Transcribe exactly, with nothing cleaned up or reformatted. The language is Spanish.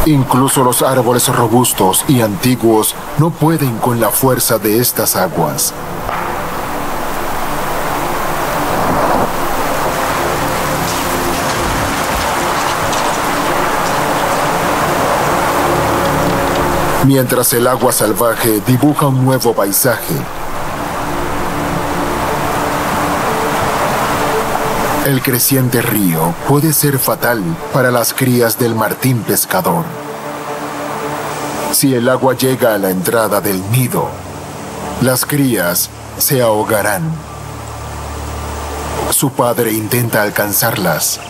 Incluso los árboles robustos y antiguos no pueden con la fuerza de estas aguas. Mientras el agua salvaje dibuja un nuevo paisaje, el creciente río puede ser fatal para las crías del martín pescador. Si el agua llega a la entrada del nido, las crías se ahogarán. Su padre intenta alcanzarlas,